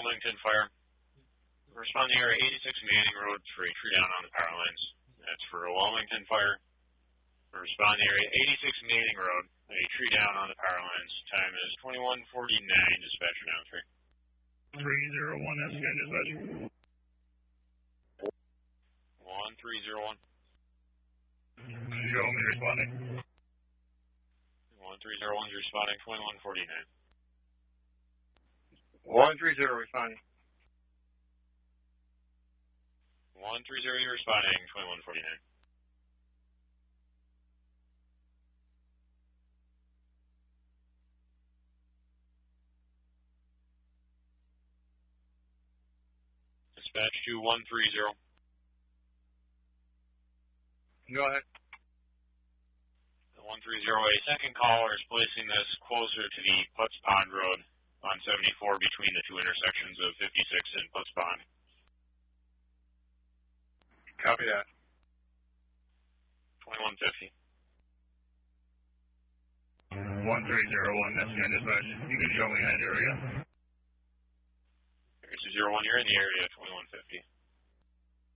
Wilmington Fire. Responding area 86 Manning Road for a tree down on the power lines. That's for a Wilmington Fire. Responding area 86 Manning Road, a tree down on the power lines. Time is 21:49. Dispatcher down 3. 301, that's again, dispatcher. 1301. Show me responding. 1301 is responding 21:49. 130 responding. 130, you're responding 21:49. Dispatch to 130. Go ahead. 130, a second caller is placing this closer to the Putz Pond Road on 74 between the two intersections of 56 and Putz Pond. Copy that. 2150. 1301, that's again, dispatch. You can show me that area. Area 201, you're in the area 2150.